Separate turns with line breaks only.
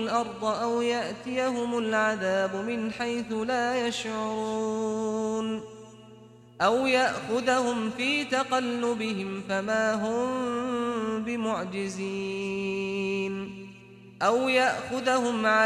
الأرض أو يأتيهم العذاب من حيث لا يشعرون أو يأخذهم في تقلبهم فما هم بمعجزين أو يأخذهم